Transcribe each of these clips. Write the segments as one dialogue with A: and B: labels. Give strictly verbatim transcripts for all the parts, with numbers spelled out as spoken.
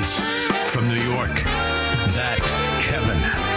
A: is, from New York, that Kevin,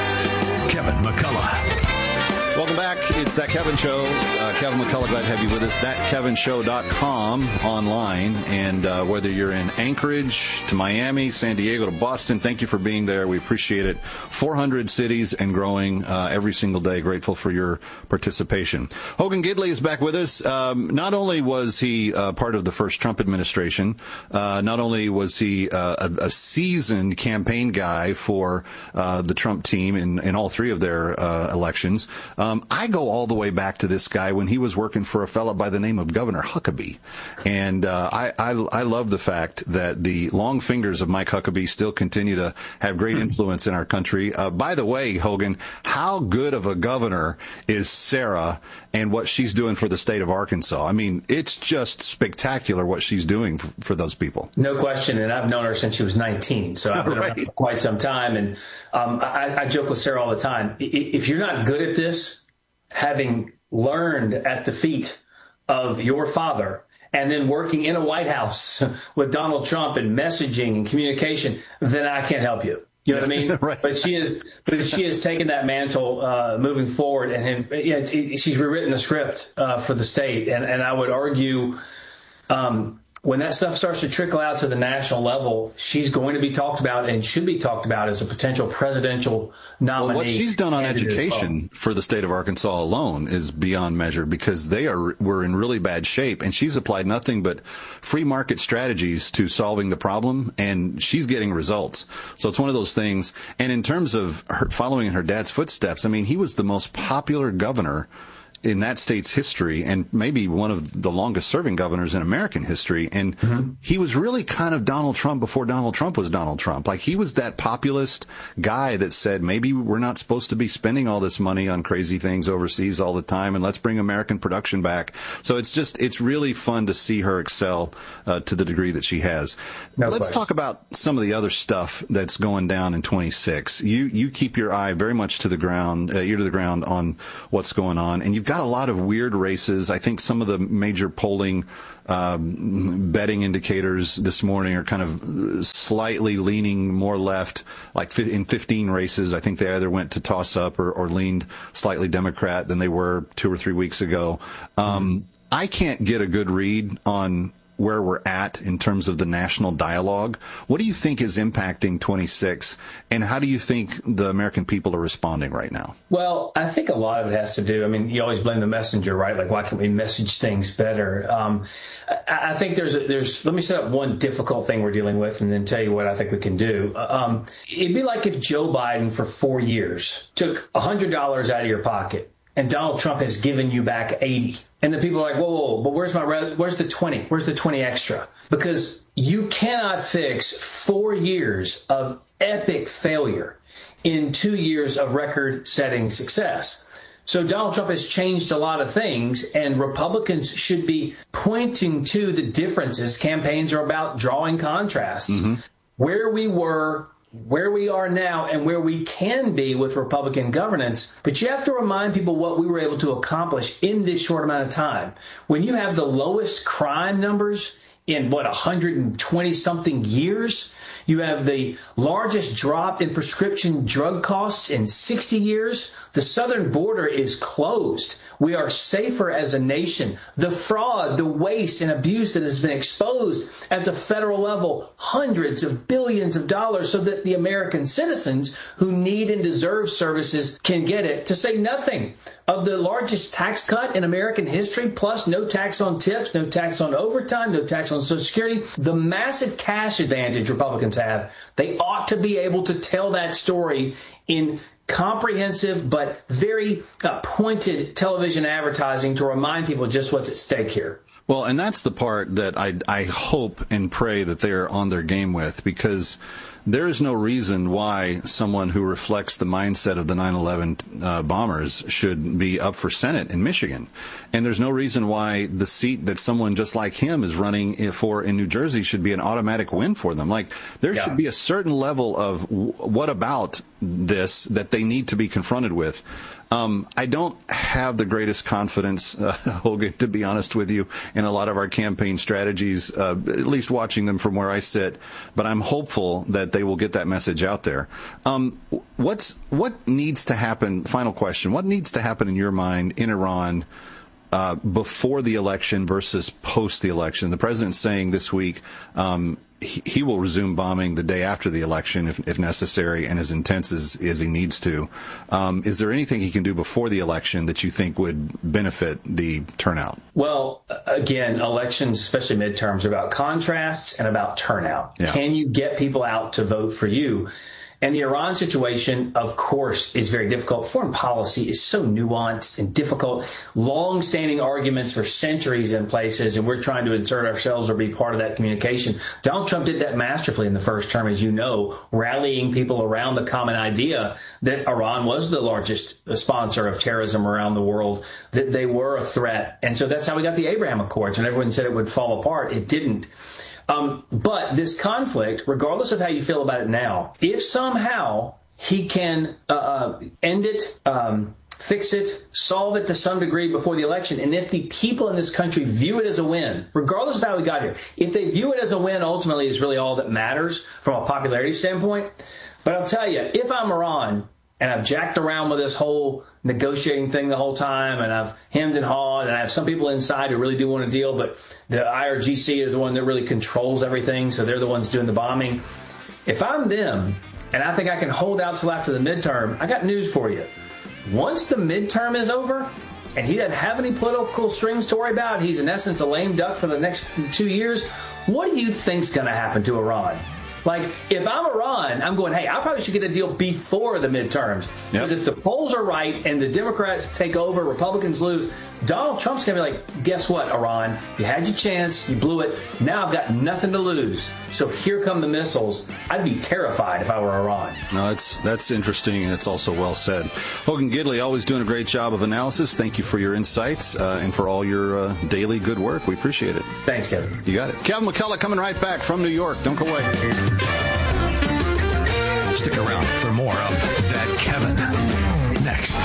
A: Kevin McCullough.
B: Welcome back. It's That Kevin Show. Uh, Kevin McCullough, glad to have you with us. that kevin show dot com online. And uh, whether you're in Anchorage to Miami, San Diego to Boston, thank you for being there. We appreciate it. four hundred cities and growing uh, every single day. Grateful for your participation. Hogan Gidley is back with us. Um, not only was he uh, part of the first Trump administration, uh, not only was he uh, a, a seasoned campaign guy for uh, the Trump team in, in all three of their uh, elections, Um, I go all the way back to this guy when he was working for a fellow by the name of Governor Huckabee. And uh, I, I, I love the fact that the long fingers of Mike Huckabee still continue to have great influence in our country. Uh, by the way, Hogan, how good of a governor is Sarah and what she's doing for the state of Arkansas? I mean, it's just spectacular what she's doing for, for those people.
C: No question. And I've known her since she was nineteen. So I've been
B: right.
C: around for quite some time. And um, I, I joke with Sarah all the time. If you're not good at this, having learned at the feet of your father and then working in a White House with Donald Trump and messaging and communication, then I can't help you. You know what I mean?
B: Right.
C: But she is, but she has taken that mantle uh, moving forward, and have, yeah, it's, it, she's rewritten the script uh, for the state. And, and I would argue, um, when that stuff starts to trickle out to the national level, she's going to be talked about and should be talked about as a potential presidential nominee.
B: Well, what she's done on education for the state of Arkansas alone is beyond measure, because they are were in really bad shape, and she's applied nothing but free market strategies to solving the problem, and she's getting results. So it's one of those things. And in terms of her following in her dad's footsteps, I mean, he was the most popular governor in that state's history, and maybe one of the longest serving governors in American history. And mm-hmm. he was really kind of Donald Trump before Donald Trump was Donald Trump. Like, he was that populist guy that said, maybe we're not supposed to be spending all this money on crazy things overseas all the time, and let's bring American production back. So it's just, it's really fun to see her excel uh, to the degree that she has. No let's question. Talk about some of the other stuff that's going down in twenty-six. You, you keep your eye very much to the ground, uh, ear to the ground on what's going on, and you've got a lot of weird races. I think some of the major polling um, betting indicators this morning are kind of slightly leaning more left. Like in fifteen races, I think they either went to toss up or, or leaned slightly Democrat than they were two or three weeks ago. Um, mm-hmm. I can't get a good read on where we're at in terms of the national dialogue. What do you think is impacting twenty-six, and how do you think the American people are responding right now?
C: Well, I think a lot of it has to do, I mean, you always blame the messenger, right? Like, why can't we message things better? Um, I, I think there's, a, there's, let me set up one difficult thing we're dealing with and then tell you what I think we can do. Um, it'd be like if Joe Biden for four years took one hundred dollars out of your pocket and Donald Trump has given you back eighty. And then people are like, whoa, whoa, whoa, but where's my, where's the twenty? Where's the twenty extra? Because you cannot fix four years of epic failure in two years of record-setting success. So Donald Trump has changed a lot of things, and Republicans should be pointing to the differences. Campaigns are about drawing contrasts. Mm-hmm. Where we were, where we are now, and where we can be with Republican governance. But you have to remind people what we were able to accomplish in this short amount of time. When you have the lowest crime numbers in, what, one hundred twenty something years, you have the largest drop in prescription drug costs in sixty years. The southern border is closed. We are safer as a nation. The fraud, the waste, and abuse that has been exposed at the federal level, hundreds of billions of dollars, so that the American citizens who need and deserve services can get it, to say nothing of the largest tax cut in American history, plus no tax on tips, no tax on overtime, no tax on Social Security, the massive cash advantage Republicans have. They ought to be able to tell that story in comprehensive but very uh, pointed television advertising to remind people just what's at stake here.
B: Well, and that's the part that I, I hope and pray that they're on their game with, because there is no reason why someone who reflects the mindset of the nine eleven uh, bombers should be up for Senate in Michigan. And there's no reason why the seat that someone just like him is running for in New Jersey should be an automatic win for them. Like, there yeah. should be a certain level of w- what about this that they need to be confronted with. Um, I don't have the greatest confidence, uh, Hogan, to be honest with you, in a lot of our campaign strategies, uh, at least watching them from where I sit. But I'm hopeful that they will get that message out there. Um, what's what needs to happen? Final question: what needs to happen in your mind in Iran uh, before the election versus post the election? The president's saying this week um, he, he will resume bombing the day after the election if, if necessary, and as intense as, as he needs to. Um, is there anything he can do before the election that you think would benefit the turnout?
C: Well, again, elections, especially midterms, are about contrasts and about turnout. Yeah. Can you get people out to vote for you? And the Iran situation, of course, is very difficult. Foreign policy is so nuanced and difficult. Long-standing arguments for centuries in places, and we're trying to insert ourselves or be part of that communication. Donald Trump did that masterfully in the first term, as you know, rallying people around the common idea that Iran was the largest sponsor of terrorism around the world, that they were a threat. And so that's how we got the Abraham Accords. When everyone said it would fall apart, it didn't. Um, but this conflict, regardless of how you feel about it now, if somehow he can uh, end it, um, fix it, solve it to some degree before the election, and if the people in this country view it as a win, regardless of how we got here, if they view it as a win, ultimately is really all that matters from a popularity standpoint. But I'll tell you, if I'm Iran and I've jacked around with this whole negotiating thing the whole time, and I've hemmed and hawed, and I have some people inside who really do want a deal, but the I R G C is the one that really controls everything, so they're the ones doing the bombing. If I'm them, and I think I can hold out till after the midterm, I got news for you. Once the midterm is over, and he doesn't have any political strings to worry about, he's in essence a lame duck for the next two years, what do you think's going to happen to Iran? Like, if I'm Iran, I'm going, hey, I probably should get a deal before the midterms. Because yep. if the polls are right and the Democrats take over, Republicans lose, Donald Trump's going to be like, guess what, Iran? You had your chance. You blew it. Now I've got nothing to lose. So here come the missiles. I'd be terrified if I were Iran.
B: No, that's that's interesting, and it's also well said. Hogan Gidley, always doing a great job of analysis. Thank you for your insights uh, and for all your uh, daily good work. We appreciate it.
C: Thanks, Kevin.
B: You got it. Kevin McCullough coming right back from New York. Don't go away.
A: Stick around for more of That Kevin next.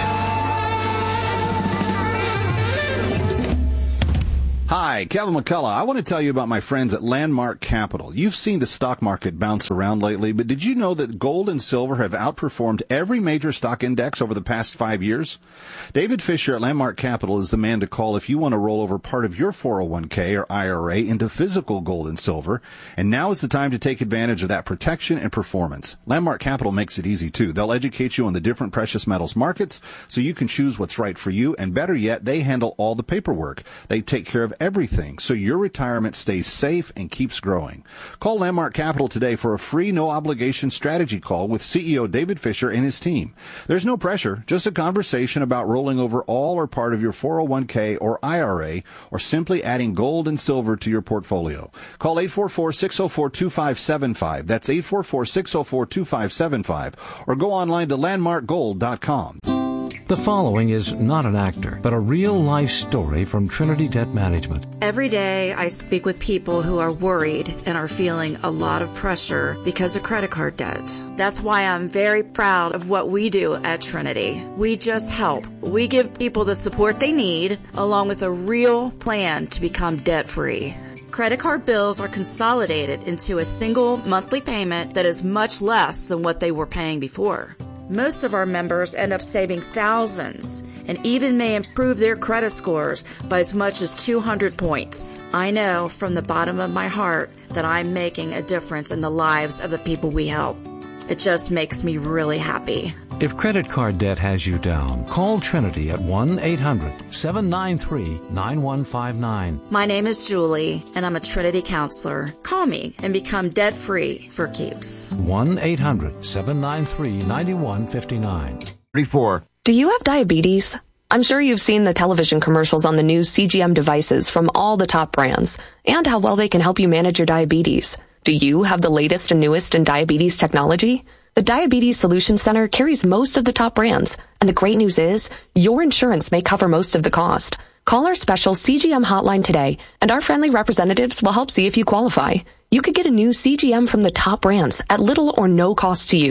B: Hi, Kevin McCullough. I want to tell you about my friends at Landmark Capital. You've seen the stock market bounce around lately, but did you know that gold and silver have outperformed every major stock index over the past five years? David Fisher at Landmark Capital is the man to call if you want to roll over part of your four oh one k or I R A into physical gold and silver, and now is the time to take advantage of that protection and performance. Landmark Capital makes it easy, too. They'll educate you on the different precious metals markets so you can choose what's right for you, and better yet, they handle all the paperwork. They take care of everything so your retirement stays safe and keeps growing. Call Landmark Capital today for a free, no-obligation strategy call with C E O David Fisher and his team. There's no pressure, just a conversation about rolling over all or part of your four oh one k or I R A, or simply adding gold and silver to your portfolio. Call eight four four, six oh four, two five seven five. That's eight four four, six oh four, two five seven five. Or go online to landmark gold dot com.
D: The following is not an actor, but a real-life story from Trinity Debt Management.
E: Every day I speak with people who are worried and are feeling a lot of pressure because of credit card debt. That's why I'm very proud of what we do at Trinity. We just help. We give people the support they need, along with a real plan to become debt-free. Credit card bills are consolidated into a single monthly payment that is much less than what they were paying before. Most of our members end up saving thousands and even may improve their credit scores by as much as two hundred points. I know from the bottom of my heart that I'm making a difference in the lives of the people we help. It just makes me really happy.
D: If credit card debt has you down, call Trinity at one eight hundred, seven nine three, nine one five nine.
E: My name is Julie, and I'm a Trinity counselor. Call me and become debt-free for keeps.
D: one eight hundred, seven nine three, nine one five nine.
F: thirty-four.
G: Do you have diabetes? I'm sure you've seen the television commercials on the new C G M devices from all the top brands and how well they can help you manage your diabetes. Do you have the latest and newest in diabetes technology? The Diabetes Solutions Center carries most of the top brands, and the great news is your insurance may cover most of the cost. Call our special C G M hotline today, and our friendly representatives will help see if you qualify. You could get a new C G M from the top brands at little or no cost to you.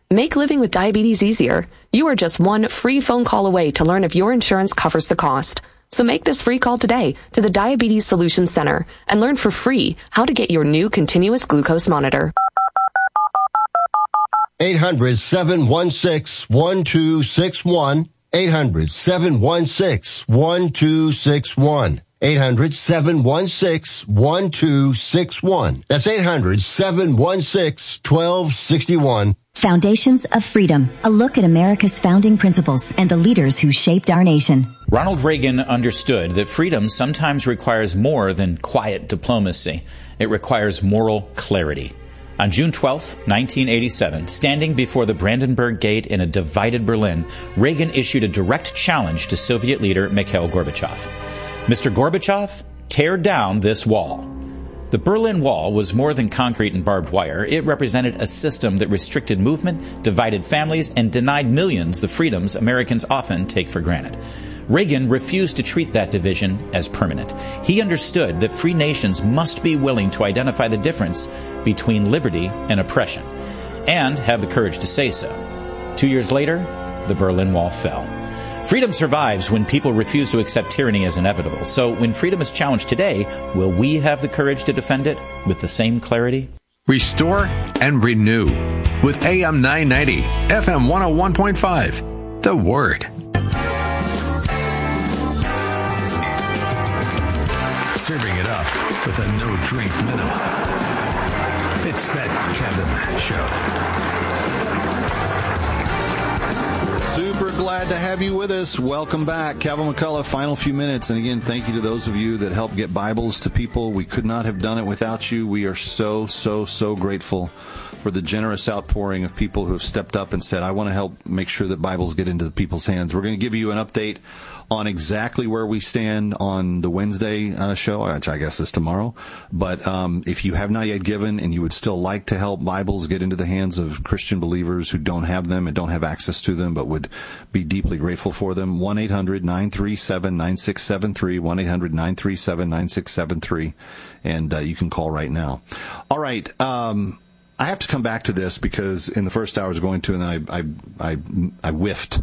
G: Make living with diabetes easier. You are just one free phone call away to learn if your insurance covers the cost. So make this free call today to the Diabetes Solutions Center and learn for free how to get your new continuous glucose monitor.
F: eight hundred, seven one six, one two six one. eight hundred, seven one six, one two six one. eight hundred, seven one six, one two six one. That's eight hundred, seven one six, one two six one.
H: Foundations of Freedom, a look at America's founding principles and the leaders who shaped our nation.
I: Ronald Reagan understood that freedom sometimes requires more than quiet diplomacy. It requires moral clarity. On June twelfth, nineteen eighty-seven, standing before the Brandenburg Gate in a divided Berlin, Reagan issued a direct challenge to Soviet leader Mikhail Gorbachev. Mister Gorbachev, tear down this wall. The Berlin Wall was more than concrete and barbed wire. It represented a system that restricted movement, divided families, and denied millions the freedoms Americans often take for granted. Reagan refused to treat that division as permanent. He understood that free nations must be willing to identify the difference between liberty and oppression, and have the courage to say so. Two years later, the Berlin Wall fell. Freedom survives when people refuse to accept tyranny as inevitable. So when freedom is challenged today, will we have the courage to defend it with the same clarity?
A: Restore and renew with A M nine ninety, F M one oh one point five. The Word. Serving it up with a no-drink minimum. It's That Kevin Show.
B: Super glad to have you with us. Welcome back. Kevin McCullough, final few minutes. And again, thank you to those of you that helped get Bibles to people. We could not have done it without you. We are so, so, so grateful for the generous outpouring of people who have stepped up and said, I want to help make sure that Bibles get into the people's hands. We're going to give you an update on exactly where we stand on the Wednesday uh, show, which I guess is tomorrow. But um, if you have not yet given and you would still like to help Bibles get into the hands of Christian believers who don't have them and don't have access to them but would be deeply grateful for them, one eight hundred nine three seven nine six seven three, one eight hundred nine three seven nine six seven three, and uh, you can call right now. All right. Um, I have to come back to this because in the first hour I was going to, and then I, I, I, I whiffed.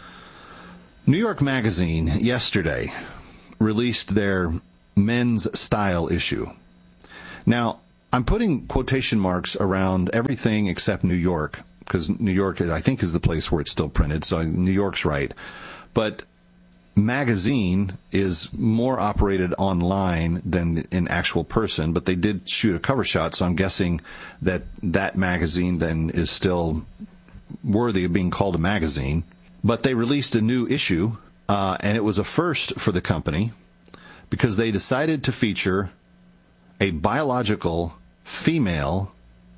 B: New York Magazine yesterday released their men's style issue. Now, I'm putting quotation marks around everything except New York, because New York, I think, is the place where it's still printed, so New York's right. But magazine is more operated online than in actual person, but they did shoot a cover shot, so I'm guessing that that magazine then is still worthy of being called a magazine. But they released a new issue, uh, and it was a first for the company because they decided to feature a biological female,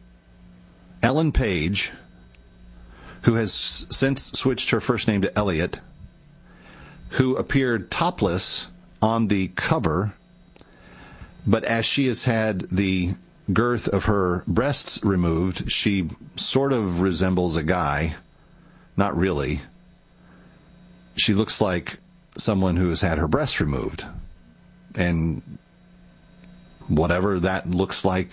B: Ellen Page, who has since switched her first name to Elliot, who appeared topless on the cover, but as she has had the girth of her breasts removed, she sort of resembles a guy. Not really. She looks like someone who has had her breasts removed. And whatever that looks like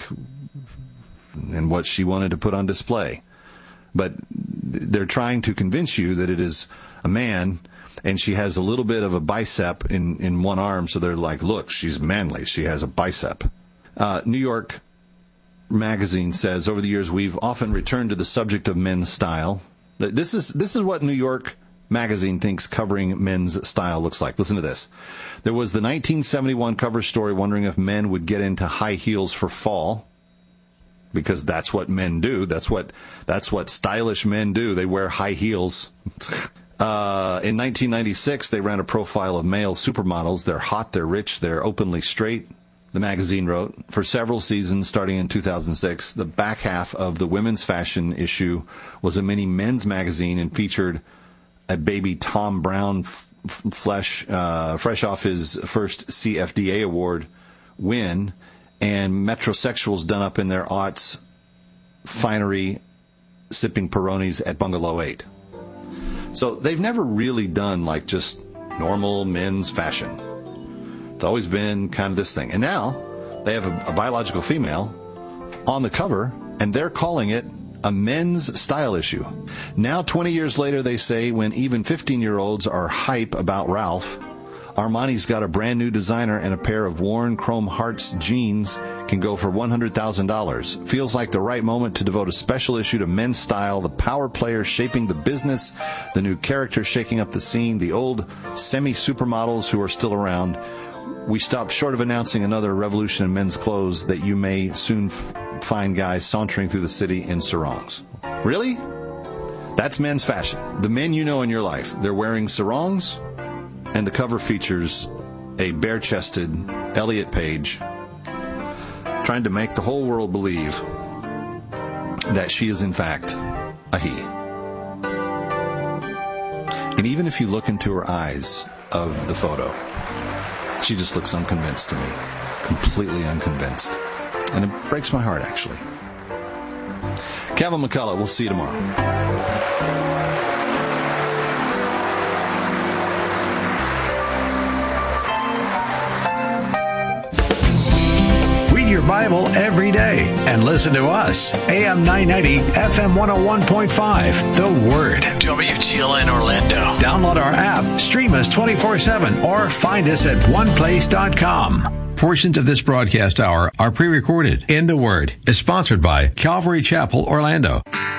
B: and what she wanted to put on display. But they're trying to convince you that it is a man, and she has a little bit of a bicep in, in one arm, so they're like, look, she's manly. She has a bicep. Uh, New York Magazine says, over the years, we've often returned to the subject of men's style. This is this is what New York Magazine thinks covering men's style looks like. Listen to this. There was the nineteen seventy-one cover story wondering if men would get into high heels for fall, because that's what men do. That's what that's what stylish men do. They wear high heels. Uh, in nineteen ninety-six, they ran a profile of male supermodels. They're hot, they're rich, they're openly straight, the magazine wrote. For several seasons, starting in two thousand six, the back half of the women's fashion issue was a mini men's magazine and featured a baby Tom Brown f- flesh, uh, fresh off his first C F D A award win, and metrosexuals done up in their aughts finery sipping Peronis at Bungalow eight. So they've never really done like just normal men's fashion. It's always been kind of this thing. And now they have a, a biological female on the cover, and they're calling it a men's style issue. Now, twenty years later, they say, when even fifteen-year-olds are hype about Ralph, Armani's got a brand new designer, and a pair of worn Chrome Hearts jeans can go for one hundred thousand dollars. Feels like the right moment to devote a special issue to men's style, the power players shaping the business, the new characters shaking up the scene, the old semi-supermodels who are still around. We stopped short of announcing another revolution in men's clothes that you may soon f- find guys sauntering through the city in sarongs. Really? That's men's fashion. The men you know in your life. They're wearing sarongs, and the cover features a bare-chested Elliot Page trying to make the whole world believe that she is in fact a he. And even if you look into her eyes of the photo, she just looks unconvinced to me. Completely unconvinced. And it breaks my heart, actually. Kevin McCullough, we'll see you tomorrow.
A: Your Bible every day and listen to us. A M nine ninety, F M one oh one point five. The Word.
J: W G L N Orlando.
A: Download our app, stream us twenty-four seven, or find us at one place dot com. Portions of this broadcast hour are pre-recorded. In the Word is sponsored by Calvary Chapel, Orlando.